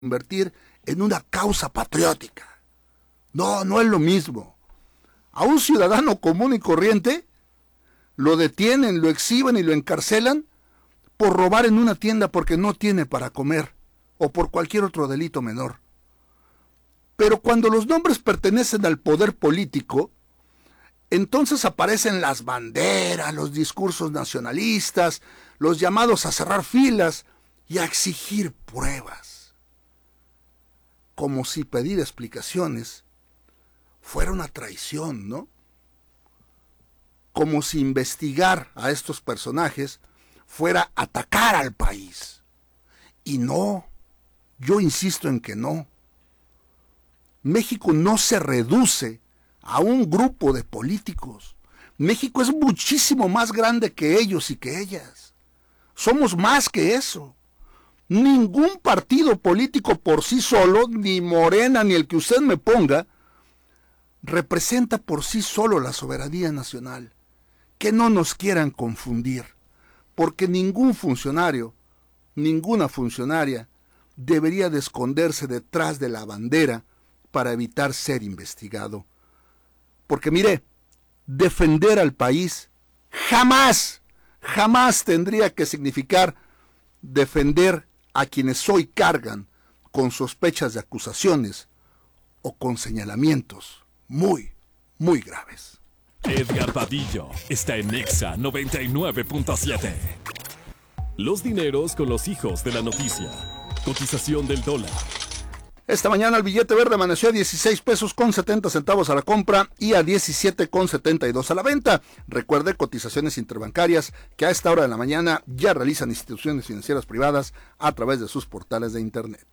convertir en una causa patriótica. No, no es lo mismo. A un ciudadano común y corriente lo detienen, lo exhiben y lo encarcelan por robar en una tienda porque no tiene para comer o por cualquier otro delito menor. Pero cuando los nombres pertenecen al poder político, entonces aparecen las banderas, los discursos nacionalistas, los llamados a cerrar filas y a exigir pruebas. Como si pedir explicaciones fuera una traición, ¿no? Como si investigar a estos personajes fuera atacar al país. Y no, yo insisto en que no. México no se reduce a un grupo de políticos. México es muchísimo más grande que ellos y que ellas. Somos más que eso. Ningún partido político por sí solo, ni Morena, ni el que usted me ponga, representa por sí solo la soberanía nacional. Que no nos quieran confundir, porque ningún funcionario, ninguna funcionaria debería de esconderse detrás de la bandera para evitar ser investigado. Porque mire, defender al país jamás tendría que significar defender a quienes hoy cargan con sospechas de acusaciones o con señalamientos muy, muy graves. Edgar Padillo está en Exa 99.7. Los dineros con los hijos de la noticia. Cotización del dólar. Esta mañana el billete verde amaneció a 16 pesos con 70 centavos a la compra y a 17 con 72 a la venta. Recuerde, cotizaciones interbancarias que a esta hora de la mañana ya realizan instituciones financieras privadas a través de sus portales de internet.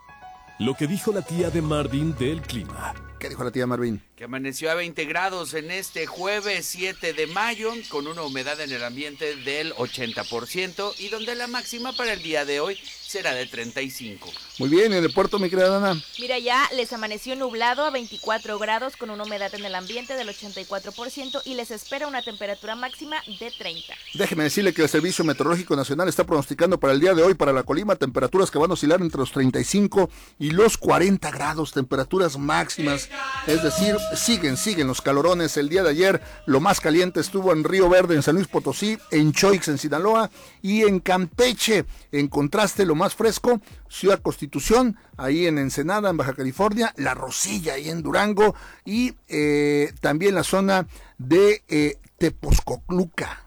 Lo que dijo la tía de Marvin del clima. ¿Qué dijo la tía Marvin? Que amaneció a 20 grados en este jueves 7 de mayo, con una humedad en el ambiente del 80% y donde la máxima para el día de hoy será de 35. Muy bien, en el puerto, mi querida Dana. Mira, ya les amaneció nublado a 24 grados con una humedad en el ambiente del 84% y les espera una temperatura máxima de 30. Déjeme decirle que el Servicio Meteorológico Nacional está pronosticando para el día de hoy para la Colima temperaturas que van a oscilar entre los 35 y los 40 grados, temperaturas máximas. Es decir, siguen los calorones. El día de ayer lo más caliente estuvo en Río Verde, en San Luis Potosí, en Choix, en Sinaloa, y en Campeche. En contraste, lo más fresco, Ciudad Constitución, ahí en Ensenada, en Baja California, La Rosilla, ahí en Durango, y también la zona de Tepozcolula,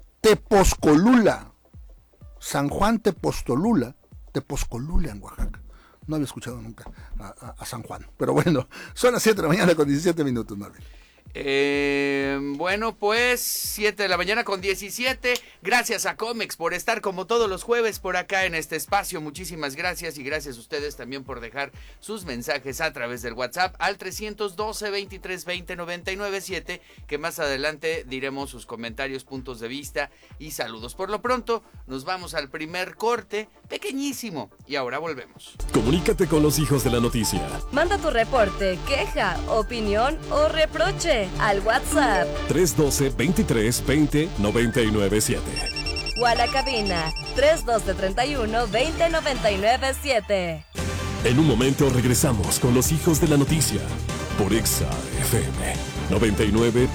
San Juan Tepozcolula en Oaxaca. No había escuchado nunca a San Juan. Pero bueno, son las 7 de la mañana con 17 minutos, Marvin. Bueno, pues 7 de la mañana con 17. Gracias a Comex por estar como todos los jueves por acá en este espacio. Muchísimas gracias y gracias a ustedes también por dejar sus mensajes a través del WhatsApp al 312-2320-997, que más adelante diremos sus comentarios, puntos de vista y saludos. Por lo pronto, nos vamos al primer corte, pequeñísimo, y ahora volvemos. Comunícate con los hijos de la noticia. Manda tu reporte, queja, opinión o reproche al WhatsApp 312-2320-997 o a la cabina 312-31-20-997. En un momento regresamos con los hijos de la noticia por Exa FM 99.7.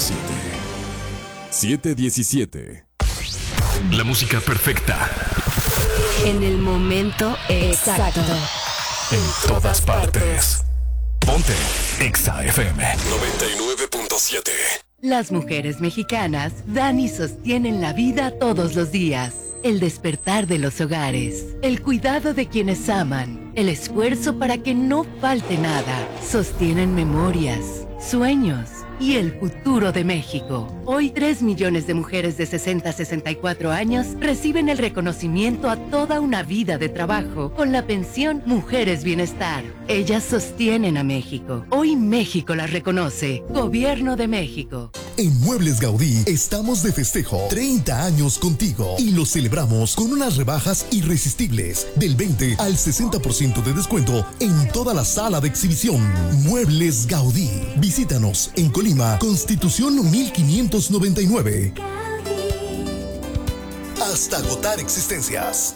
717. La música perfecta en el momento exacto. En todas partes. Ponte Exa FM 99.7. Las mujeres mexicanas dan y sostienen la vida todos los días. El despertar de los hogares, el cuidado de quienes aman, el esfuerzo para que no falte nada. Sostienen memorias, sueños y el futuro de México. Hoy 3 millones de mujeres de 60 a 64 años reciben el reconocimiento a toda una vida de trabajo con la pensión Mujeres Bienestar. Ellas sostienen a México. Hoy México las reconoce. Gobierno de México. En Muebles Gaudí estamos de festejo 30 años contigo y lo celebramos con unas rebajas irresistibles del 20 al 60% de descuento en toda la sala de exhibición. Muebles Gaudí. Visítanos en Colima, Constitución 1599. Hasta agotar existencias.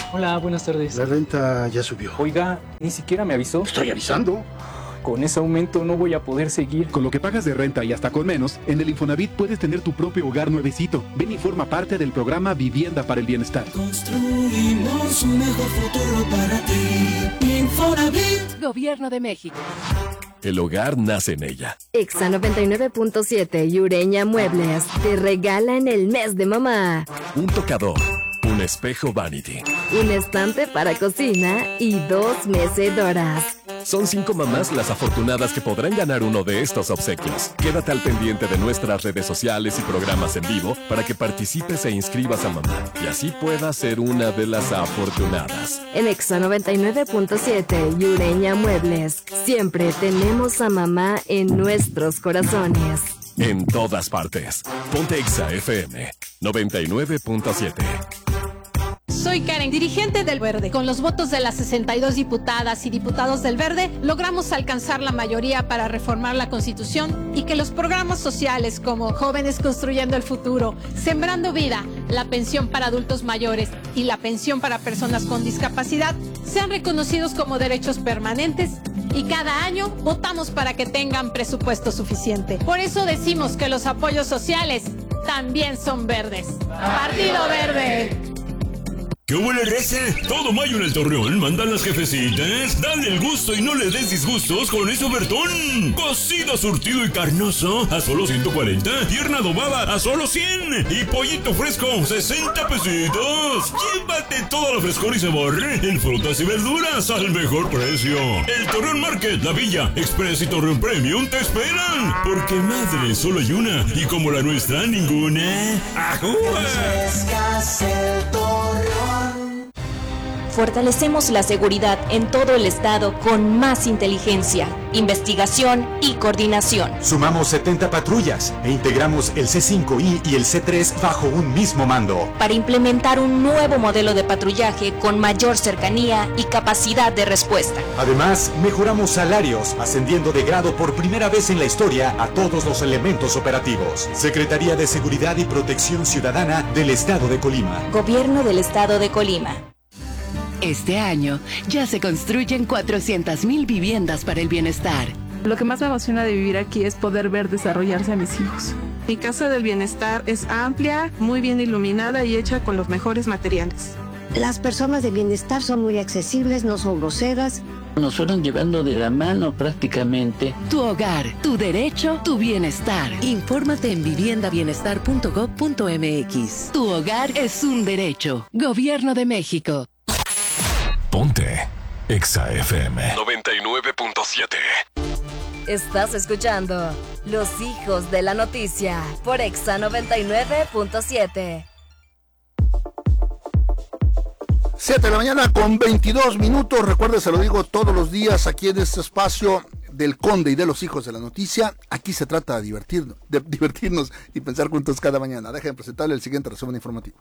Hola, buenas tardes. La renta ya subió. Oiga, ni siquiera me avisó. Estoy avisando. Con ese aumento no voy a poder seguir. Con lo que pagas de renta y hasta con menos, en el Infonavit puedes tener tu propio hogar nuevecito. Ven y forma parte del programa Vivienda para el Bienestar. Construimos un mejor futuro para ti. Infonavit. Gobierno de México. El hogar nace en ella. Exa 99.7 y Ureña Muebles te regalan el mes de mamá. Un tocador, un espejo Vanity, un estante para cocina y 2 mecedoras. Son 5 mamás las afortunadas que podrán ganar uno de estos obsequios. Quédate al pendiente de nuestras redes sociales y programas en vivo para que participes e inscribas a mamá y así puedas ser una de las afortunadas. En Exa 99.7 y Ureña Muebles, siempre tenemos a mamá en nuestros corazones. En todas partes. Ponte Exa FM 99.7. Soy Karen, dirigente del Verde. Con los votos de las 62 diputadas y diputados del Verde, logramos alcanzar la mayoría para reformar la Constitución y que los programas sociales como Jóvenes Construyendo el Futuro, Sembrando Vida, la pensión para adultos mayores y la pensión para personas con discapacidad sean reconocidos como derechos permanentes y cada año votamos para que tengan presupuesto suficiente. Por eso decimos que los apoyos sociales también son verdes. Partido Verde. ¿Qué huele raza? Todo mayo en el Torreón mandan las jefecitas. Dale el gusto y no le des disgustos con eso Bertón. Cocido, surtido y carnoso a solo 140. Pierna adobada a solo 100. Y pollito fresco 60 pesitos. Llévate todo el frescor y sabor en frutas y verduras al mejor precio. El Torreón Market, La Villa, Express y Torreón Premium te esperan. Porque madre solo hay una y como la nuestra ninguna. ¡Ajúa! Fortalecemos la seguridad en todo el estado con más inteligencia, investigación y coordinación. Sumamos 70 patrullas e integramos el C5I y el C3 bajo un mismo mando. Para implementar un nuevo modelo de patrullaje con mayor cercanía y capacidad de respuesta. Además, mejoramos salarios, ascendiendo de grado por primera vez en la historia a todos los elementos operativos. Secretaría de Seguridad y Protección Ciudadana del Estado de Colima. Gobierno del Estado de Colima. Este año ya se construyen 400,000 viviendas para el bienestar. Lo que más me emociona de vivir aquí es poder ver desarrollarse a mis hijos. Mi casa del bienestar es amplia, muy bien iluminada y hecha con los mejores materiales. Las personas de bienestar son muy accesibles, no son groseras. Nos fueron llevando de la mano prácticamente. Tu hogar, tu derecho, tu bienestar. Infórmate en viviendaBienestar.gov.mx. Tu hogar es un derecho. Gobierno de México. Ponte Exa FM 99.7. Estás escuchando Los Hijos de la Noticia por Exa 99.7. 7 de la mañana con 22 minutos. Recuerde, se lo digo todos los días aquí en este espacio del Conde y de los Hijos de la Noticia. Aquí se trata de divertirnos y pensar juntos cada mañana. Déjenme presentarle el siguiente resumen informativo.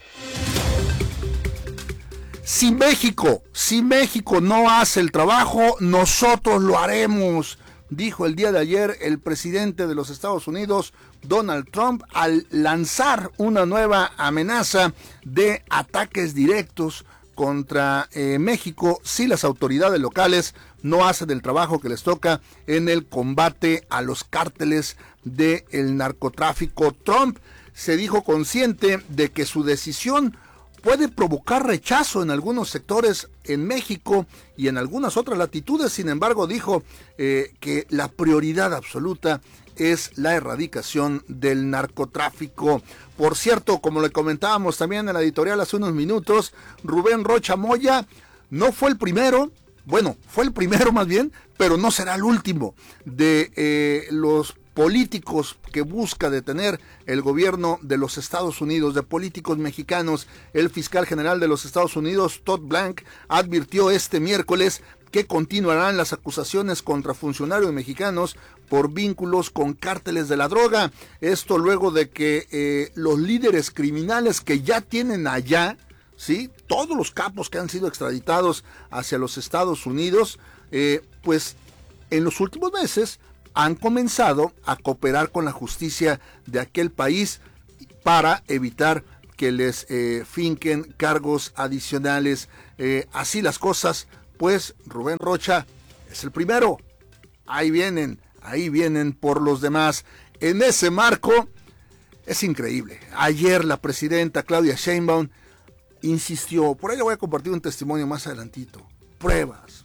Si México no hace el trabajo, nosotros lo haremos, dijo el día de ayer el presidente de los Estados Unidos, Donald Trump, al lanzar una nueva amenaza de ataques directos contra México si las autoridades locales no hacen el trabajo que les toca en el combate a los cárteles del narcotráfico. Trump se dijo consciente de que su decisión puede provocar rechazo en algunos sectores en México y en algunas otras latitudes. Sin embargo, dijo que la prioridad absoluta es la erradicación del narcotráfico. Por cierto, como le comentábamos también en la editorial hace unos minutos, Rubén Rocha Moya no fue el primero, bueno, fue el primero más bien, pero no será el último de los políticos que busca detener el gobierno de los Estados Unidos, de políticos mexicanos. El fiscal general de los Estados Unidos, Todd Blank, advirtió este miércoles que continuarán las acusaciones contra funcionarios mexicanos por vínculos con cárteles de la droga. Esto luego de que los líderes criminales que ya tienen allá, ¿sí?, todos los capos que han sido extraditados hacia los Estados Unidos, pues en los últimos meses han comenzado a cooperar con la justicia de aquel país para evitar que les finquen cargos adicionales. Así las cosas, pues Rubén Rocha es el primero. Ahí vienen por los demás. En ese marco, es increíble. Ayer la presidenta Claudia Sheinbaum insistió, por ahí le voy a compartir un testimonio más adelantito. Pruebas.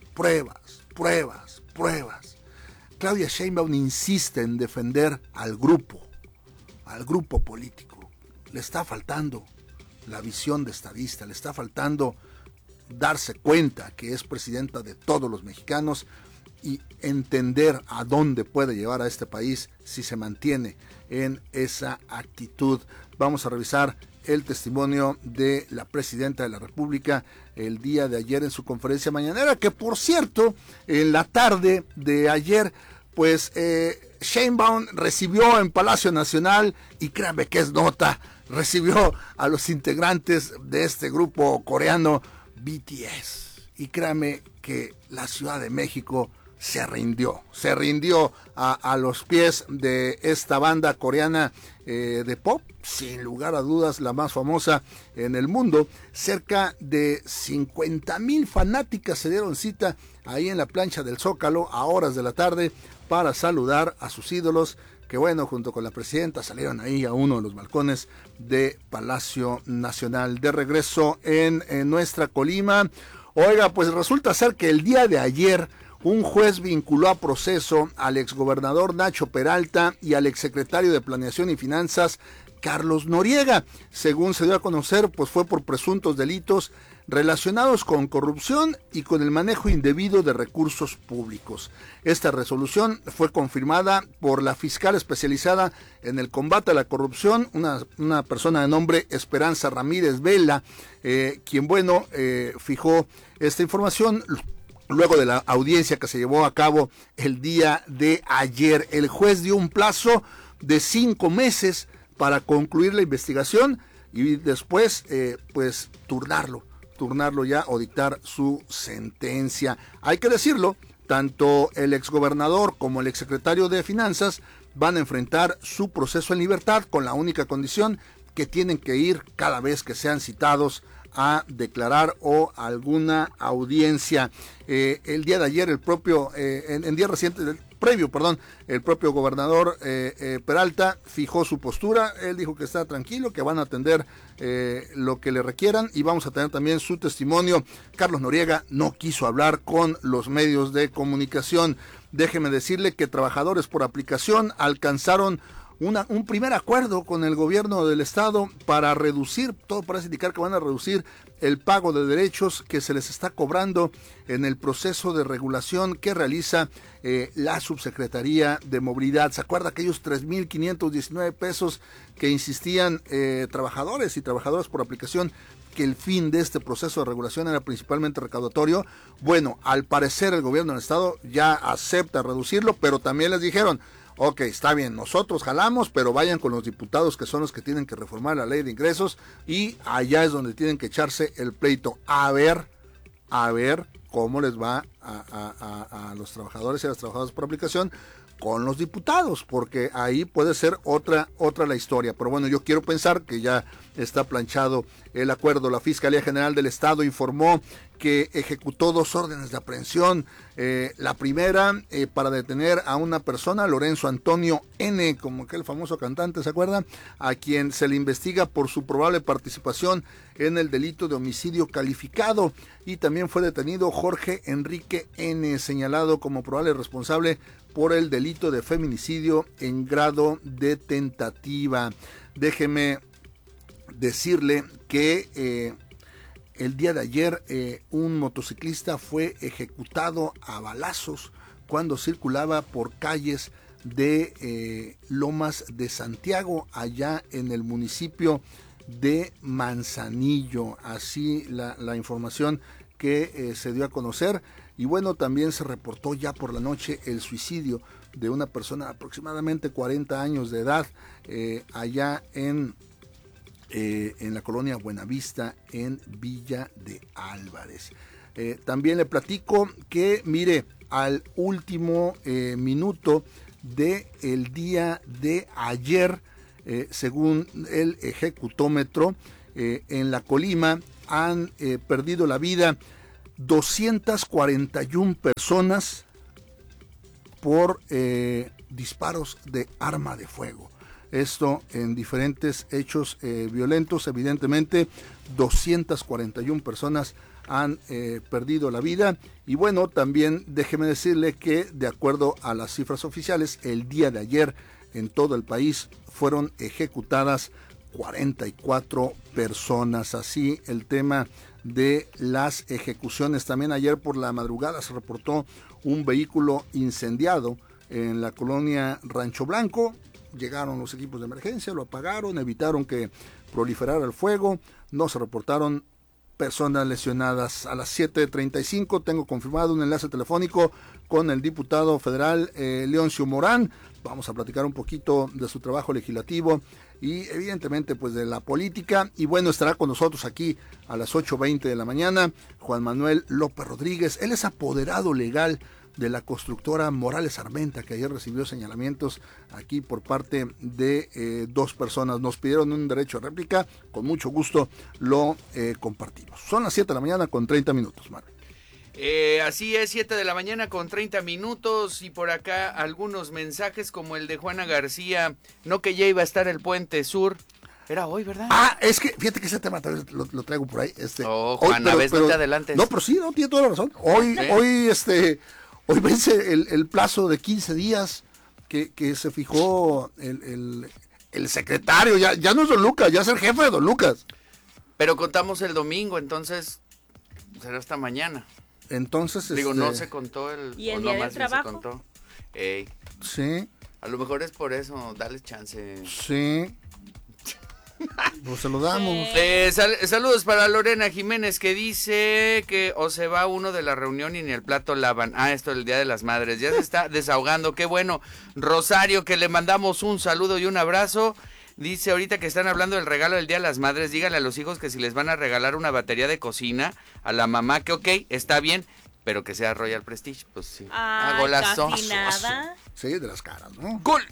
Claudia Sheinbaum insiste en defender al grupo político. Le está faltando la visión de estadista, le está faltando darse cuenta que es presidenta de todos los mexicanos y entender a dónde puede llevar a este país si se mantiene en esa actitud. Vamos a revisar el testimonio de la presidenta de la República el día de ayer en su conferencia mañanera, que por cierto, en la tarde de ayer, pues Sheinbaum recibió en Palacio Nacional, y créanme que es nota, recibió a los integrantes de este grupo coreano BTS, y créanme que la Ciudad de México se rindió a los pies de esta banda coreana de pop, sin lugar a dudas la más famosa en el mundo. Cerca de 50,000 fanáticas se dieron cita ahí en la plancha del Zócalo a horas de la tarde para saludar a sus ídolos, que bueno, junto con la presidenta salieron ahí a uno de los balcones de Palacio Nacional. De regreso en nuestra Colima, oiga, pues resulta ser que el día de ayer un juez vinculó a proceso al exgobernador Nacho Peralta y al exsecretario de Planeación y Finanzas Carlos Noriega. Según se dio a conocer, pues fue por presuntos delitos relacionados con corrupción y con el manejo indebido de recursos públicos. Esta resolución fue confirmada por la fiscal especializada en el combate a la corrupción, una persona de nombre Esperanza Ramírez Vela, quien fijó esta información luego de la audiencia que se llevó a cabo el día de ayer. El juez dio un plazo de 5 meses para concluir la investigación y después pues turnarlo ya o dictar su sentencia. Hay que decirlo, tanto el exgobernador como el exsecretario de Finanzas van a enfrentar su proceso en libertad, con la única condición que tienen que ir cada vez que sean citados a declarar o alguna audiencia. El día de ayer, el propio gobernador Peralta fijó su postura. Él dijo que está tranquilo, que van a atender lo que le requieran, y vamos a tener también su testimonio. Carlos Noriega no quiso hablar con los medios de comunicación. Déjeme decirle que Trabajadores por Aplicación alcanzaron un primer acuerdo con el gobierno del estado para reducir, todo parece indicar que van a reducir el pago de derechos que se les está cobrando en el proceso de regulación que realiza la Subsecretaría de Movilidad. ¿Se acuerda aquellos 3,519 pesos que insistían trabajadores y trabajadoras por aplicación, que el fin de este proceso de regulación era principalmente recaudatorio? Bueno, al parecer el gobierno del estado ya acepta reducirlo, pero también les dijeron: ok, está bien, nosotros jalamos, pero vayan con los diputados, que son los que tienen que reformar la ley de ingresos, y allá es donde tienen que echarse el pleito. A ver cómo les va a los trabajadores y a las trabajadoras por aplicación con los diputados, porque ahí puede ser otra la historia. Pero bueno, yo quiero pensar que ya está planchado el acuerdo. La Fiscalía General del Estado informó que ejecutó 2 órdenes de aprehensión. La primera para detener a una persona, Lorenzo Antonio N., como aquel famoso cantante, ¿se acuerdan?, a quien se le investiga por su probable participación en el delito de homicidio calificado. Y también fue detenido Jorge Enrique N., señalado como probable responsable por el delito de feminicidio en grado de tentativa. Déjeme decirle que el día de ayer un motociclista fue ejecutado a balazos cuando circulaba por calles de Lomas de Santiago, allá en el municipio de Manzanillo. Así la información que se dio a conocer. Y bueno, también se reportó ya por la noche el suicidio de una persona de aproximadamente 40 años de edad allá en la colonia Buenavista, en Villa de Álvarez. También le platico que, mire, al último minuto del día de ayer, según el ejecutómetro, en la Colima han perdido la vida 241 personas por disparos de arma de fuego. Esto en diferentes hechos violentos. Evidentemente 241 personas han perdido la vida. Y bueno, también déjeme decirle que de acuerdo a las cifras oficiales, el día de ayer en todo el país fueron ejecutadas 44 personas. Así el tema de las ejecuciones. También ayer por la madrugada se reportó un vehículo incendiado en la colonia Rancho Blanco. Llegaron los equipos de emergencia, lo apagaron, evitaron que proliferara el fuego. No se reportaron personas lesionadas. A las 7:35 tengo confirmado un enlace telefónico con el diputado federal Leoncio Morán. Vamos a platicar un poquito de su trabajo legislativo y evidentemente pues de la política. Y bueno, estará con nosotros aquí a las 8:20 de la mañana Juan Manuel López Rodríguez. Él es apoderado legal de la constructora Morales Armenta, que ayer recibió señalamientos aquí por parte de 2 personas. Nos pidieron un derecho de réplica, con mucho gusto lo compartimos. Son las 7 de la mañana con 30 minutos, Marvin. Así es, 7 de la mañana con 30 minutos y por acá algunos mensajes como el de Juana García, no que ya iba a estar el Puente Sur. Era hoy, ¿verdad? Ah, es que, fíjate que ese tema tal vez lo traigo por ahí. Juana, ves, no te adelantes. No, pero sí, no, tiene toda la razón. Hoy vence el plazo de 15 días que se fijó el secretario, ya no es don Lucas, ya es el jefe de don Lucas. Pero contamos el domingo, entonces será hasta mañana. Entonces, no se contó el... ¿Y el día del trabajo? Se contó. Sí. A lo mejor es por eso, dale chance. Sí. Pues se lo damos. Saludos para Lorena Jiménez, que dice que o se va uno de la reunión y ni el plato lavan. Esto del Día de las Madres. Ya se está desahogando, qué bueno. Rosario, que le mandamos un saludo y un abrazo. Dice ahorita que están hablando del regalo del Día de las Madres, díganle a los hijos que si les van a regalar una batería de cocina, a la mamá que ok, está bien, pero que sea Royal Prestige. Pues sí. Golazo. Casi nada. Sí, de las caras, ¿no? ¡Gol!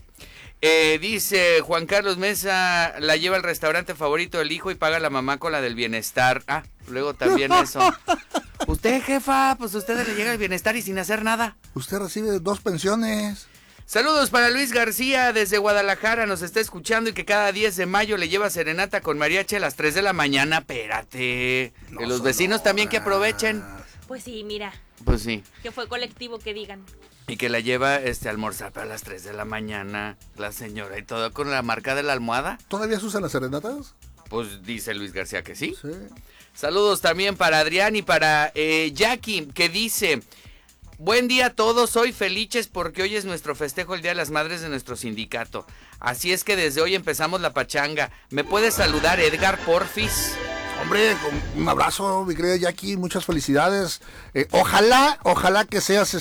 Dice Juan Carlos Mesa, la lleva al restaurante favorito del hijo y paga la mamá con la del bienestar. Luego también eso. Usted, jefa, pues usted le llega el bienestar y sin hacer nada. Usted recibe 2 pensiones. Saludos para Luis García desde Guadalajara, nos está escuchando y que cada 10 de mayo le lleva serenata con mariachi a las 3 de la mañana. Espérate, que los vecinos también que aprovechen. Pues sí, mira. Pues sí. Que fue colectivo, que digan. Y que la lleva a almorzar para las 3 de la mañana, la señora y todo con la marca de la almohada. ¿Todavía se usan las serenatas? Pues dice Luis García que sí. Sí. Saludos también para Adrián y para Jackie, que dice... Buen día a todos, hoy felices porque hoy es nuestro festejo, el Día de las Madres de nuestro sindicato. Así es que desde hoy empezamos la pachanga. ¿Me puedes saludar, Edgar, porfis? Hombre, un abrazo, mi querida Jackie, muchas felicidades. Ojalá que seas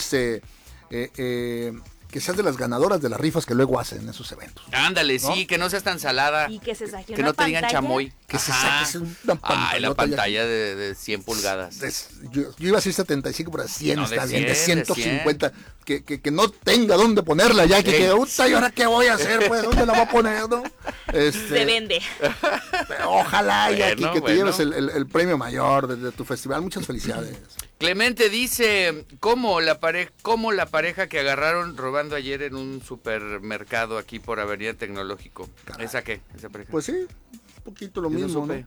que seas de las ganadoras de las rifas que luego hacen en esos eventos. Ándale, ¿no? Sí, que no seas tan salada. Y que se saque que no te digan chamoy. Que se saque una pantalla. La pantalla de 100 pulgadas. Yo iba a decir 75, pero 100 no, está bien, de 150. Que no tenga dónde ponerla ya, ¿y ahora qué voy a hacer? Pues, ¿dónde la voy a poner, no? Se vende. Ojalá, Jackie, que te lleves el premio mayor de tu festival. Muchas felicidades. Clemente dice, ¿cómo la pareja que agarraron robando ayer en un supermercado aquí por Avenida Tecnológico? Caray. ¿Esa qué? ¿Esa pareja? Pues sí, un poquito lo mismo, ¿no?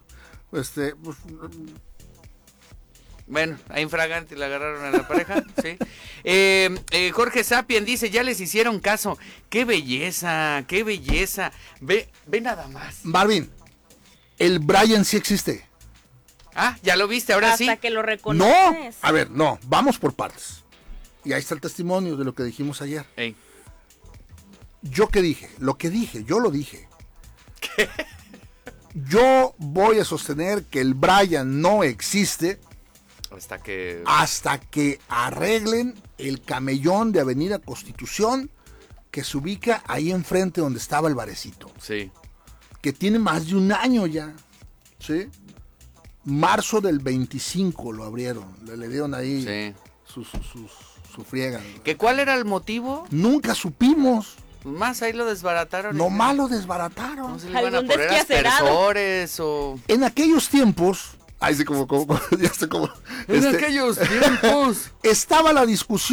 Bueno, a infragante la agarraron a la pareja, sí. Jorge Sapien dice, ya les hicieron caso. ¡Qué belleza, qué belleza! Ve nada más. Marvin, el Brian sí existe. Ya lo viste, ahora sí. Hasta que lo reconoces. No, a ver, no, vamos por partes. Y ahí está el testimonio de lo que dijimos ayer. Ey. ¿Yo qué dije? Yo lo dije. ¿Qué? Yo voy a sostener que el Brian no existe hasta que arreglen el camellón de Avenida Constitución que se ubica ahí enfrente donde estaba el barecito. Sí. Que tiene más de un año ya. ¿Sí? Marzo del 25 lo abrieron, le dieron ahí su friega. ¿Que cuál era el motivo? Nunca supimos. Más ahí lo desbarataron. Nomás lo desbarataron. No se le van a poner aspersores o... En aquellos tiempos... Ay, sí, como ya sé cómo... En aquellos tiempos... Estaba la discusión